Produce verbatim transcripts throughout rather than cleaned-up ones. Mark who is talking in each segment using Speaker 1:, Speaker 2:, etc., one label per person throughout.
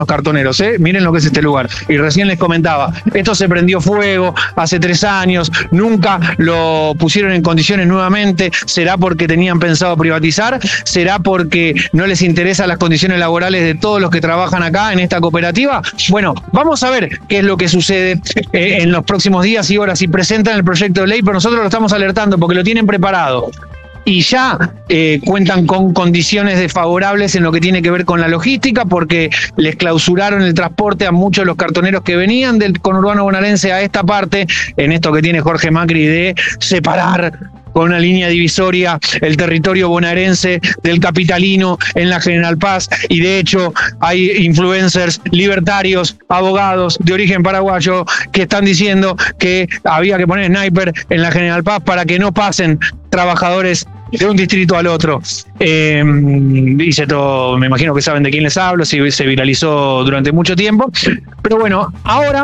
Speaker 1: los cartoneros, ¿eh? Miren lo que es este lugar. Y recién les comentaba, esto se prendió fuego hace tres años, nunca lo pusieron en condiciones nuevamente. ¿Será porque tenían pensado privatizar? ¿Será porque no les interesan las condiciones laborales de todos los que trabajan acá en esta cooperativa? Bueno, vamos a ver qué es lo que sucede eh, en los próximos días y horas. Si presentan el proyecto de ley, pero nosotros lo estamos alertando porque lo tienen preparado. Y ya eh, cuentan con condiciones desfavorables en lo que tiene que ver con la logística, porque les clausuraron el transporte a muchos de los cartoneros que venían del conurbano bonaerense a esta parte, en esto que tiene Jorge Macri de separar con una línea divisoria el territorio bonaerense del capitalino en la General Paz. Y de hecho hay influencers libertarios, abogados de origen paraguayo que están diciendo que había que poner sniper en la General Paz para que no pasen trabajadores de un distrito al otro. Eh, hice todo, me imagino que saben de quién les hablo, se, se viralizó durante mucho tiempo. Pero bueno, ahora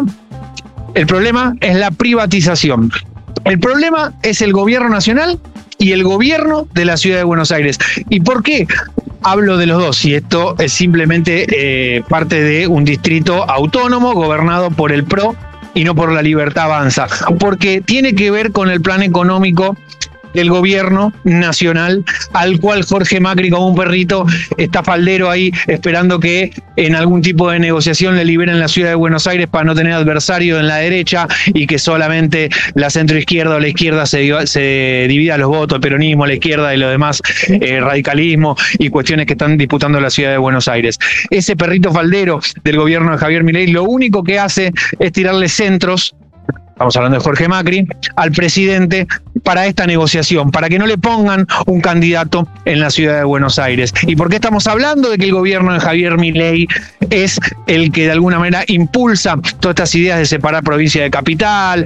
Speaker 1: el problema es la privatización. El problema es el gobierno nacional y el gobierno de la ciudad de Buenos Aires. ¿Y por qué hablo de los dos? Y esto es simplemente eh, parte de un distrito autónomo gobernado por el P R O y no por la Libertad Avanza. Porque tiene que ver con el plan económico del gobierno nacional, al cual Jorge Macri, como un perrito, está faldero ahí esperando que en algún tipo de negociación le liberen la ciudad de Buenos Aires para no tener adversario en la derecha y que solamente la centroizquierda o la izquierda se, se divida los votos, el peronismo, la izquierda y lo demás, eh, radicalismo y cuestiones que están disputando la ciudad de Buenos Aires. Ese perrito faldero del gobierno de Javier Milei lo único que hace es tirarle centros, estamos hablando de Jorge Macri, al presidente para esta negociación, para que no le pongan un candidato en la ciudad de Buenos Aires. ¿Y por qué estamos hablando de que el gobierno de Javier Milei es el que de alguna manera impulsa todas estas ideas de separar provincia de capital,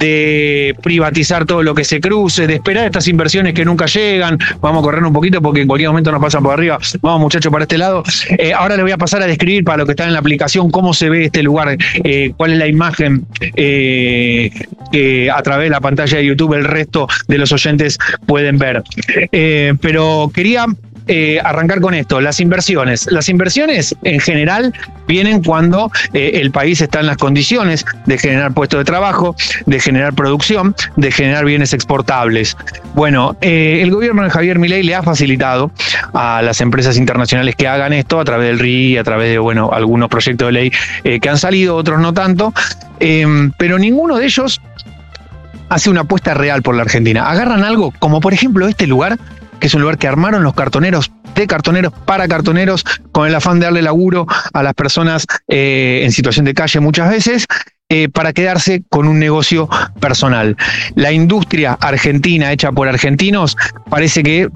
Speaker 1: de privatizar todo lo que se cruce, de esperar estas inversiones que nunca llegan? Vamos a correr un poquito porque en cualquier momento nos pasan por arriba. Vamos, muchachos, para este lado. Eh, ahora les voy a pasar a describir para los que están en la aplicación cómo se ve este lugar, eh, cuál es la imagen eh, que a través de la pantalla de YouTube el resto de los oyentes pueden ver. Eh, pero quería eh, arrancar con esto, las inversiones. Las inversiones en general vienen cuando eh, el país está en las condiciones de generar puestos de trabajo, de generar producción, de generar bienes exportables. Bueno, eh, el gobierno de Javier Milei le ha facilitado a las empresas internacionales que hagan esto a través del R I, a través de, bueno, algunos proyectos de ley eh, que han salido, otros no tanto, eh, pero ninguno de ellos hace una apuesta real por la Argentina. Agarran algo como por ejemplo este lugar, que es un lugar que armaron los cartoneros, de cartoneros para cartoneros, con el afán de darle laburo a las personas eh, en situación de calle muchas veces, eh, para quedarse con un negocio personal. La industria argentina hecha por argentinos parece que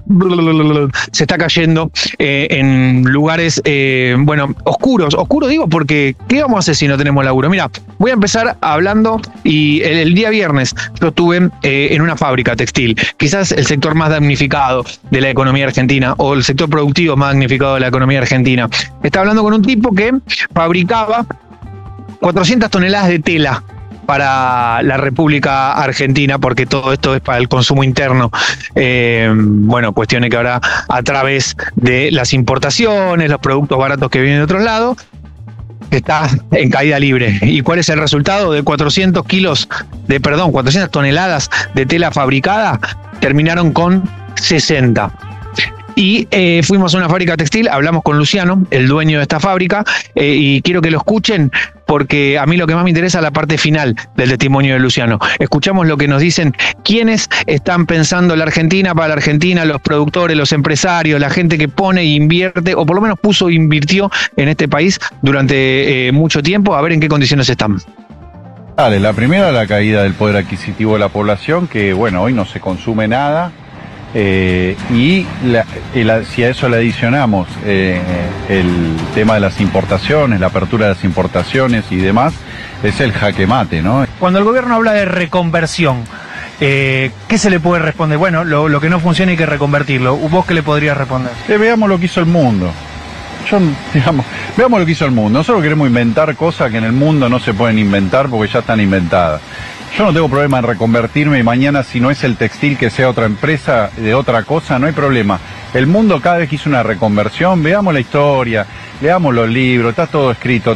Speaker 1: se está cayendo eh, en lugares, eh, bueno, oscuros. Oscuro digo porque, ¿qué vamos a hacer si no tenemos laburo? Mira, voy a empezar hablando y el, el día viernes yo estuve eh, en una fábrica textil, quizás el sector más damnificado de la economía argentina o el sector productivo más damnificado de la economía argentina. Estaba hablando con un tipo que fabricaba cuatrocientas toneladas de tela para la República Argentina, porque todo esto es para el consumo interno. Eh, bueno, cuestiones que ahora a través de las importaciones, los productos baratos que vienen de otros lados, está en caída libre. ¿Y cuál es el resultado? De cuatrocientos kilos de, perdón, cuatrocientas toneladas de tela fabricada, terminaron con sesenta. Y eh, fuimos a una fábrica textil, hablamos con Luciano, el dueño de esta fábrica, eh, y quiero que lo escuchen porque a mí lo que más me interesa es la parte final del testimonio de Luciano. Escuchamos lo que nos dicen quienes están pensando la Argentina para la Argentina, los productores, los empresarios, la gente que pone e invierte, o por lo menos puso e invirtió en este país durante eh, mucho tiempo, a ver en qué condiciones están.
Speaker 2: Dale, la primera, la caída del poder adquisitivo de la población, que bueno, hoy no se consume nada. Eh, y la, el, si a eso le adicionamos eh, el tema de las importaciones, la apertura de las importaciones y demás, es el jaque mate, ¿no?
Speaker 1: Cuando el gobierno habla de reconversión, eh, ¿qué se le puede responder? Bueno, lo, lo que no funciona hay que reconvertirlo. ¿Vos qué le podrías responder?
Speaker 2: Eh, veamos lo que hizo el mundo. Yo, digamos, veamos lo que hizo el mundo. Nosotros queremos inventar cosas que en el mundo no se pueden inventar porque ya están inventadas. Yo no tengo problema en reconvertirme y mañana, si no es el textil, que sea otra empresa de otra cosa, no hay problema. El mundo cada vez que hizo una reconversión, veamos la historia, leamos los libros, está todo escrito.